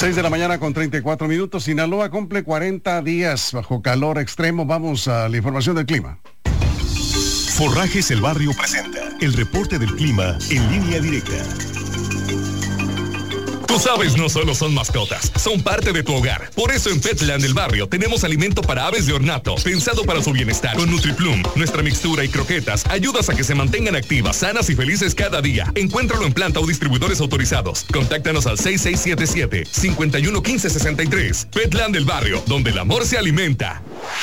6 de la mañana con 34 minutos. Sinaloa cumple 40 días bajo calor extremo. Vamos a la información del clima. Forrajes El Barrio presenta el reporte del clima en línea directa. Tus aves no solo son mascotas, son parte de tu hogar. Por eso en Petland El Barrio tenemos alimento para aves de ornato, pensado para su bienestar. Con NutriPlum, nuestra mixtura y croquetas, ayudas a que se mantengan activas, sanas y felices cada día. Encuéntralo en planta o distribuidores autorizados. Contáctanos al 6677-511563. Petland El Barrio, donde el amor se alimenta.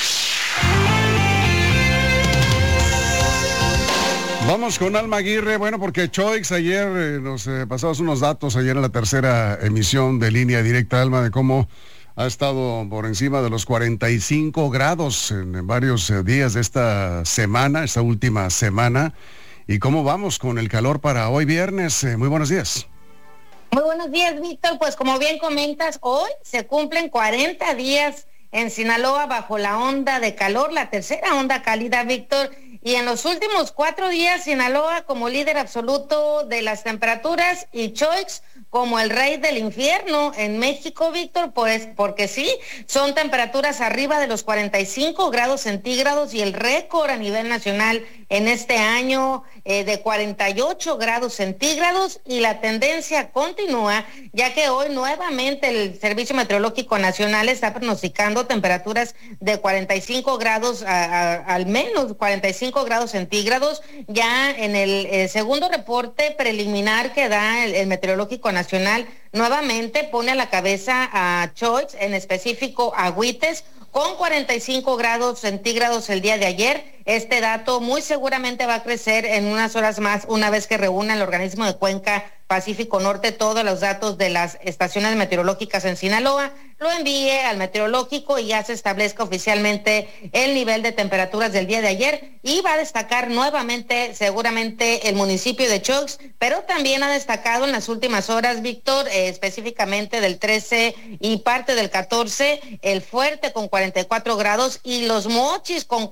Vamos con Alma Aguirre, bueno, porque Choix ayer nos pasamos unos datos ayer en la tercera emisión de Línea Directa, Alma, de cómo ha estado por encima de los 45 grados en varios días de esta semana, esta última semana, y cómo vamos con el calor para hoy viernes. Muy buenos días. Muy buenos días, Víctor. Pues como bien comentas, hoy se cumplen 40 días en Sinaloa bajo la onda de calor, la tercera onda cálida, Víctor. Y en los últimos 4 días, Sinaloa como líder absoluto de las temperaturas y Choix como el rey del infierno en México, Víctor, pues porque sí, son temperaturas arriba de los 45 grados centígrados y el récord a nivel nacional en este año de 48 grados centígrados, y la tendencia continúa, ya que hoy nuevamente el Servicio Meteorológico Nacional está pronosticando temperaturas de 45 grados, al menos 45 grados centígrados, ya en el segundo reporte preliminar que da el Meteorológico Nacional, nuevamente pone a la cabeza a Choix, en específico a Huites, con 45 grados centígrados el día de ayer. Este dato muy seguramente va a crecer en unas horas más, una vez que reúna el organismo de Cuenca Pacífico Norte todos los datos de las estaciones meteorológicas en Sinaloa, lo envíe al meteorológico y ya se establezca oficialmente el nivel de temperaturas del día de ayer, y va a destacar nuevamente seguramente el municipio de Choix, pero también ha destacado en las últimas horas, Víctor, específicamente del 13 y parte del 14, el Fuerte con 44 grados y Los Mochis con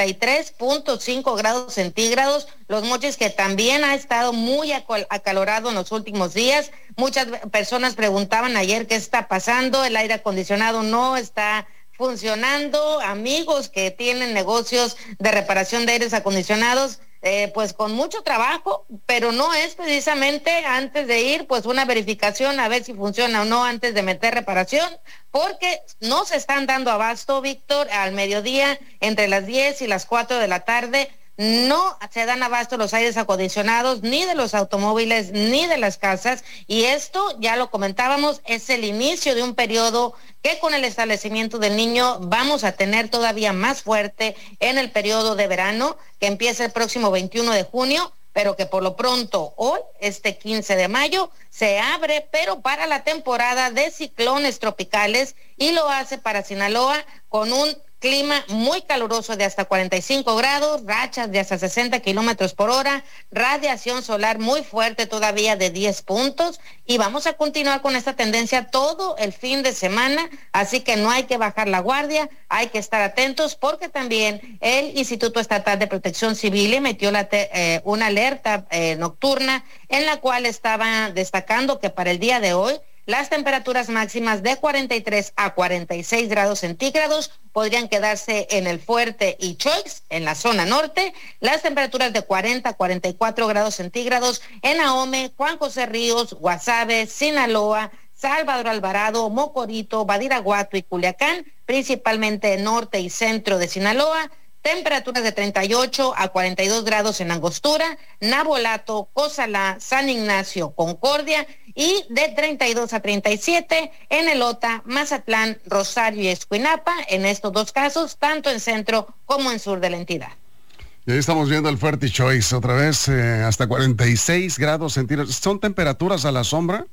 43.5 grados centígrados. Los Mochis que también ha estado muy acalorado en los últimos días. Muchas personas preguntaban ayer qué está pasando, el aire acondicionado no está funcionando. Amigos que tienen negocios de reparación de aires acondicionados, pues con mucho trabajo, pero no es precisamente antes de ir, pues una verificación a ver si funciona o no antes de meter reparación, porque no se están dando abasto, Víctor, al mediodía, entre las 10 y las 4 de la tarde, no se dan abasto los aires acondicionados, ni de los automóviles, ni de las casas, y esto, ya lo comentábamos, es el inicio de un periodo que con el establecimiento del niño vamos a tener todavía más fuerte en el periodo de verano, que empieza el próximo 21 de junio, pero que por lo pronto hoy, este 15 de mayo, se abre, pero para la temporada de ciclones tropicales, y lo hace para Sinaloa con un clima muy caluroso de hasta 45 grados, rachas de hasta 60 kilómetros por hora, radiación solar muy fuerte todavía de 10 puntos, y vamos a continuar con esta tendencia todo el fin de semana, así que no hay que bajar la guardia, hay que estar atentos, porque también el Instituto Estatal de Protección Civil emitió una alerta nocturna en la cual estaba destacando que para el día de hoy las temperaturas máximas de 43 a 46 grados centígrados podrían quedarse en el Fuerte y Choix, en la zona norte. Las temperaturas de 40 a 44 grados centígrados en Ahome, Juan José Ríos, Guasave, Sinaloa, Salvador Alvarado, Mocorito, Badiraguato y Culiacán, principalmente norte y centro de Sinaloa. Temperaturas de 38 a 42 grados en Angostura, Nabolato, Cozalá, San Ignacio, Concordia, y de 32 a 37 en Elota, Mazatlán, Rosario y Escuinapa, en estos dos casos, tanto en centro como en sur de la entidad. Y ahí estamos viendo el Fuerte Choix otra vez, hasta 46 grados centígrados. ¿Son temperaturas a la sombra?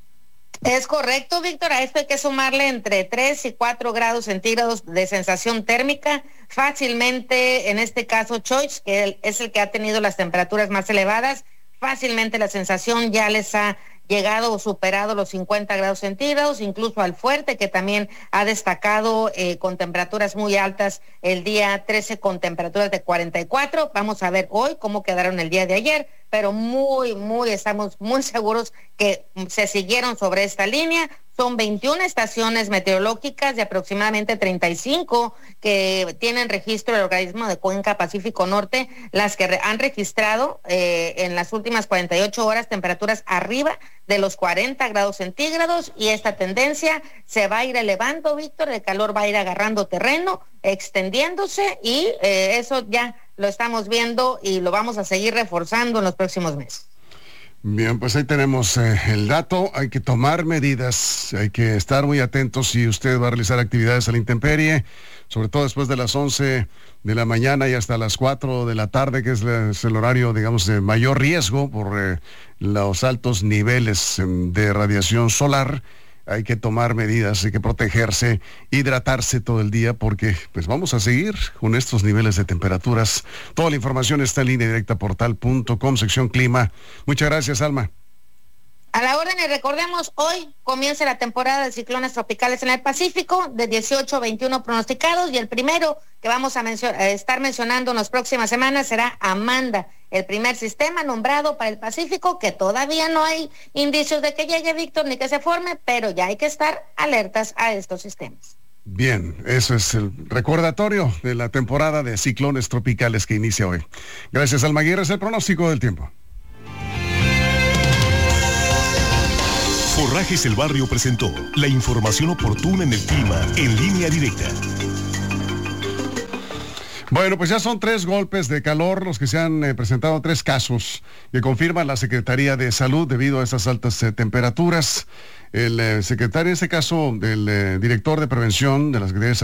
Es correcto, Víctor. A esto hay que sumarle entre 3 y 4 grados centígrados de sensación térmica. Fácilmente, en este caso, Choix, que es el que ha tenido las temperaturas más elevadas, fácilmente la sensación ya les ha llegado o superado los 50 grados centígrados, incluso al Fuerte, que también ha destacado con temperaturas muy altas el día 13 con temperaturas de 44. Vamos a ver hoy cómo quedaron el día de ayer, pero estamos muy seguros que se siguieron sobre esta línea. Son 21 estaciones meteorológicas de aproximadamente 35 que tienen registro del organismo de Cuenca Pacífico Norte, las que han registrado en las últimas 48 horas temperaturas arriba de los 40 grados centígrados, y esta tendencia se va a ir elevando, Víctor. El calor va a ir agarrando terreno, extendiéndose, y eso ya lo estamos viendo y lo vamos a seguir reforzando en los próximos meses. Bien, pues ahí tenemos el dato. Hay que tomar medidas, hay que estar muy atentos si usted va a realizar actividades a la intemperie, sobre todo después de las 11 de la mañana y hasta las 4 de la tarde, que es el horario, digamos, de mayor riesgo por los altos niveles de radiación solar. Hay que tomar medidas, hay que protegerse, hidratarse todo el día, porque pues vamos a seguir con estos niveles de temperaturas. Toda la información está en línea directa portal.com, sección clima. Muchas gracias, Alma. A la orden, y recordemos, hoy comienza la temporada de ciclones tropicales en el Pacífico, de 18 a 21 pronosticados, y el primero que vamos a estar mencionando en las próximas semanas será Amanda, el primer sistema nombrado para el Pacífico, que todavía no hay indicios de que llegue, Víctor, ni que se forme, pero ya hay que estar alertas a estos sistemas. Bien, eso es el recordatorio de la temporada de ciclones tropicales que inicia hoy. Gracias, Alma Aguirre. Es el pronóstico del tiempo. Forrajes El Barrio presentó la información oportuna en el clima en Línea Directa. Bueno, pues ya son 3 golpes de calor los que se han presentado, 3 casos que confirman la Secretaría de Salud debido a estas altas temperaturas. El secretario, en este caso, del director de prevención de la Secretaría de Salud,